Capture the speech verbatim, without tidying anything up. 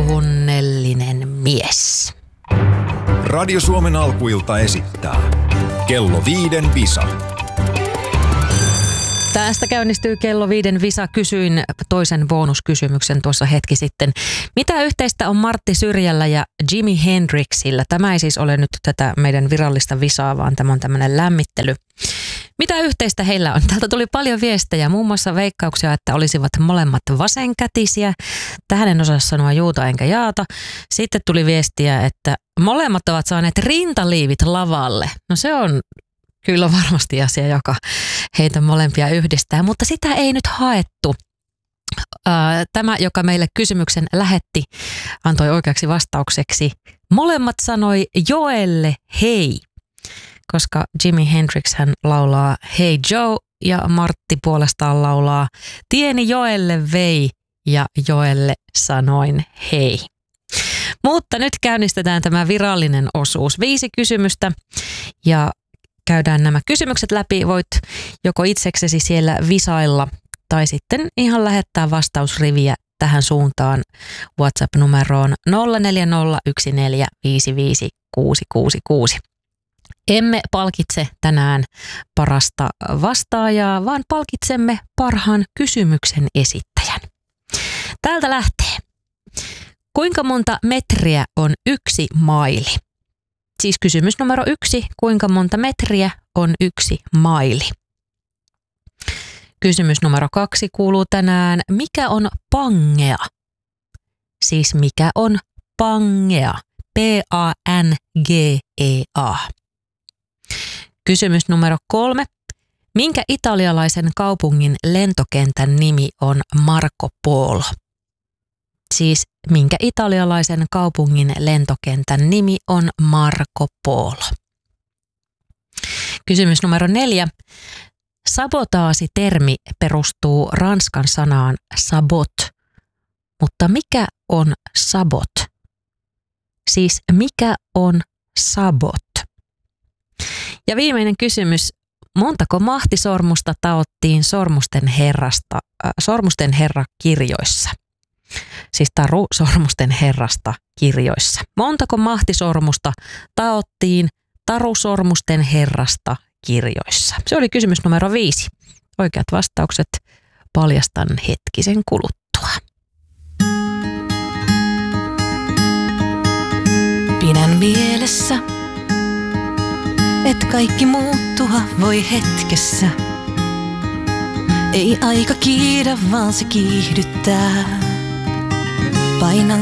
onnellinen mies. Radio Suomen alkuilta esittää Kello viiden Visa. Tästä käynnistyy Kello viiden Visa. Kysyin toisen bonuskysymyksen tuossa hetki sitten. Mitä yhteistä on Martti Syrjällä ja Jimi Hendrixillä? Tämä ei siis ole nyt tätä meidän virallista Visaa, vaan tämä on tämmöinen lämmittely. Mitä yhteistä heillä on? Täältä tuli paljon viestejä, muun muassa veikkauksia, että olisivat molemmat vasenkätisiä. Tähän en osaa sanoa juuta enkä jaata. Sitten tuli viestiä, että molemmat ovat saaneet rintaliivit lavalle. No se on kyllä varmasti asia, joka heitä molempia yhdistää, mutta sitä ei nyt haettu. Tämä, joka meille kysymyksen lähetti, antoi oikeaksi vastaukseksi. Molemmat sanoi Joelle hei, koska Jimi Hendrix hän laulaa Hey Joe ja Martti puolestaan laulaa Tieni Joelle vei ja Joelle sanoin hei. Mutta nyt käynnistetään tämä virallinen osuus. Viisi kysymystä ja käydään nämä kysymykset läpi. Voit joko itseksesi siellä visailla tai sitten ihan lähettää vastausriviä tähän suuntaan WhatsApp-numeroon nolla neljä nolla yksi neljä viisi viisi kuusi kuusi kuusi. Emme palkitse tänään parasta vastaajaa, vaan palkitsemme parhaan kysymyksen esittäjän. Täältä lähtee. Kuinka monta metriä on yksi maili? Siis kysymys numero yksi. Kuinka monta metriä on yksi maili? Kysymys numero kaksi kuuluu tänään. Mikä on pangea? Siis mikä on pangea? P A N G E A. Kysymys numero kolme. Minkä italialaisen kaupungin lentokentän nimi on Marco Polo? Siis minkä italialaisen kaupungin lentokentän nimi on Marco Polo? Kysymys numero neljä. Sabotaasitermi perustuu ranskan sanaan sabot, mutta mikä on sabot? Siis mikä on sabot? Ja viimeinen kysymys. Montako mahtisormusta taottiin Sormusten herrasta, äh, Sormusten herra kirjoissa? Siis Taru Sormusten herrasta kirjoissa. Montako mahtisormusta taottiin Taru Sormusten herrasta kirjoissa? Se oli kysymys numero viisi. Oikeat vastaukset paljastan hetkisen kuluttua. Pidän mielessä, et kaikki muuttua voi hetkessä. Ei aika kiidä, vaan se kiihdyttää. Painan